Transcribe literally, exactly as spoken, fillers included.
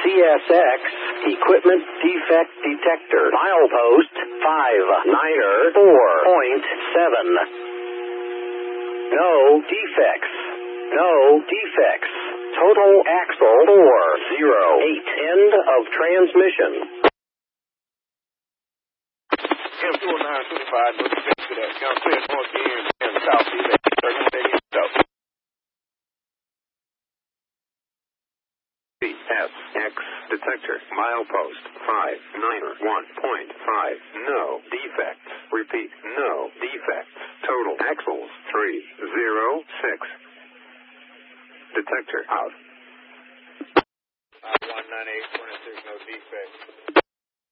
C S X, equipment defect detector. Milepost five niner four point seven. No defects. No defects. Total axle four zero eight. End of transmission. M two oh nine twenty-five, go to that. Count clear north end and south end. thirty-one south. S X detector. Milepost five niner one point five. No defects. Repeat. No defects. Total axles three zero six. Detector out.